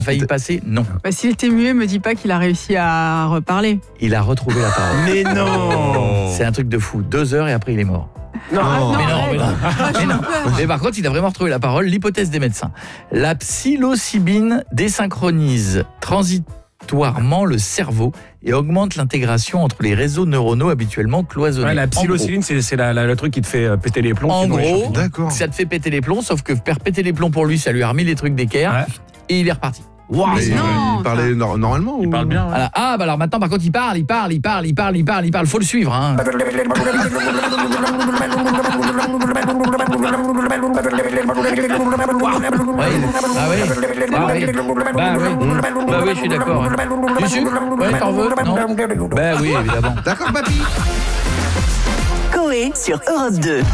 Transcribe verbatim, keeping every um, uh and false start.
failli passer, non. Bah, s'il était muet, me dis pas qu'il a réussi à reparler. Il a retrouvé la parole. Mais non. C'est un truc de fou. Deux heures et après il est mort. Non, Ah, mais non, mais non. Ah, Mais, non. peur. Mais par contre, il a vraiment retrouvé la parole. L'hypothèse des médecins. La psilocybine désynchronise transitoirement le cerveau et augmente l'intégration entre les réseaux neuronaux habituellement cloisonnés. Ouais, la En psilocybine, c'est, c'est la, la- le truc qui te fait euh, péter les plombs. En qui est dans les gros, champignons. D'accord. ça te fait péter les plombs, sauf que faire péter les plombs pour lui, ça lui a remis les trucs d'équerre Ouais. et il est reparti. Waouh, Mais Mais non, il parlait nor- normalement ou... il parle bien. Ouais. Voilà. Ah, bah alors maintenant, par contre, il parle, il parle, il parle, il parle, il parle, il parle. Faut le suivre, hein. Ouais. Ah oui. Ah oui. Bah oui. Bah oui, je suis d'accord. hein. Tu sucres ? Ouais, t'en veux ? Non ? Bah oui, évidemment. D'accord, papy. Coé sur Europe deux.